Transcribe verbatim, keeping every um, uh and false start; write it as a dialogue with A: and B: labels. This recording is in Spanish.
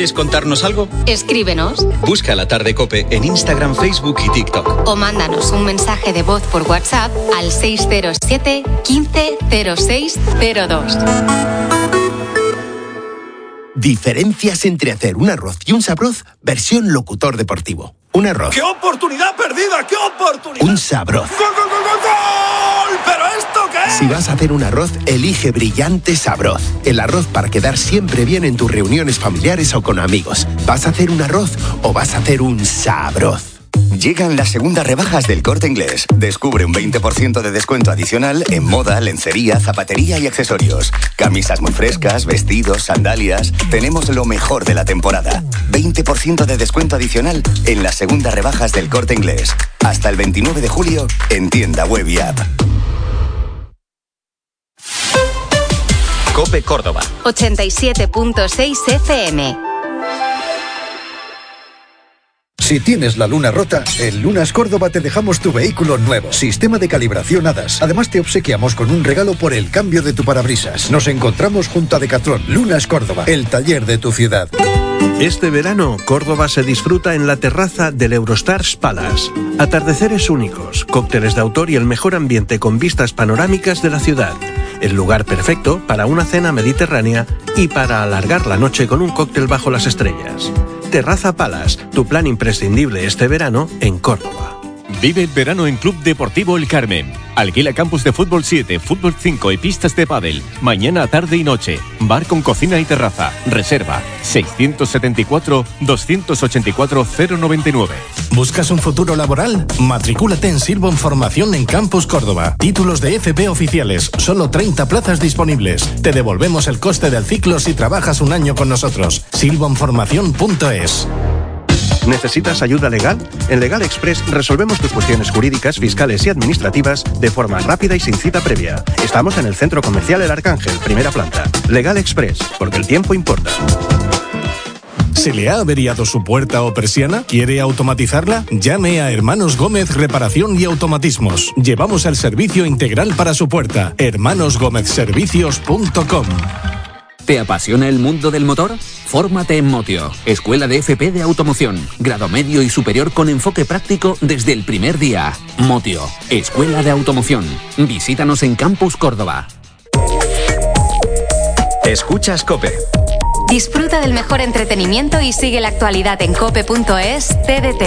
A: ¿Quieres contarnos algo?
B: Escríbenos.
A: Busca La Tarde COPE en Instagram, Facebook y TikTok.
B: O mándanos un mensaje de voz por WhatsApp al seis cero siete, quince, cero seis cero dos.
C: Diferencias entre hacer un arroz y un sabroz, versión locutor deportivo. Un arroz.
D: ¡Qué oportunidad perdida! ¡Qué oportunidad!
C: Un sabroz.
D: ¡Gol, gol, gol, gol, gol! ¿Pero esto qué es?
C: Si vas a hacer un arroz, elige Brillante Sabroz. El arroz para quedar siempre bien en tus reuniones familiares o con amigos. ¿Vas a hacer un arroz o vas a hacer un sabroz?
E: Llegan las segundas rebajas del Corte Inglés. Descubre un veinte por ciento de descuento adicional en moda, lencería, zapatería y accesorios. Camisas muy frescas, vestidos, sandalias. Tenemos lo mejor de la temporada. veinte por ciento de descuento adicional en las segundas rebajas del Corte Inglés. Hasta el veintinueve de julio en tienda web y app.
F: COPE Córdoba.
B: ochenta y siete punto seis F M.
G: Si tienes la luna rota, en Lunas Córdoba te dejamos tu vehículo nuevo. Sistema de calibración A D A S. Además te obsequiamos con un regalo por el cambio de tu parabrisas. Nos encontramos junto a Decatlón. Lunas Córdoba, el taller de tu ciudad.
H: Este verano, Córdoba se disfruta en la terraza del Eurostars Palace. Atardeceres únicos, cócteles de autor y el mejor ambiente con vistas panorámicas de la ciudad. El lugar perfecto para una cena mediterránea y para alargar la noche con un cóctel bajo las estrellas. Terraza Palace, tu plan imprescindible este verano en Córdoba.
I: Vive el verano en Club Deportivo El Carmen. Alquila campus de fútbol siete, fútbol cinco y pistas de pádel. Mañana, tarde y noche. Bar con cocina y terraza. Reserva seiscientos setenta y cuatro, doscientos ochenta y cuatro, cero noventa y nueve.
J: ¿Buscas un futuro laboral? Matricúlate en Silbon Formación en Campus Córdoba. Títulos de F P oficiales. Solo treinta plazas disponibles. Te devolvemos el coste del ciclo si trabajas un año con nosotros. silbon formación punto es.
H: ¿Necesitas ayuda legal? En Legal Express resolvemos tus cuestiones jurídicas, fiscales y administrativas de forma rápida y sin cita previa. Estamos en el Centro Comercial El Arcángel, primera planta. Legal Express, porque el tiempo importa.
J: ¿Se le ha averiado su puerta o persiana? ¿Quiere automatizarla? Llame a Hermanos Gómez Reparación y Automatismos. Llevamos el servicio integral para su puerta. hermanos gómez servicios punto com.
K: ¿Te apasiona el mundo del motor? Fórmate en Motio, Escuela de F P de Automoción, grado medio y superior con enfoque práctico desde el primer día. Motio, Escuela de Automoción. Visítanos en Campus Córdoba.
F: Escuchas COPE.
B: Disfruta del mejor entretenimiento y sigue la actualidad en cope punto es, T D T.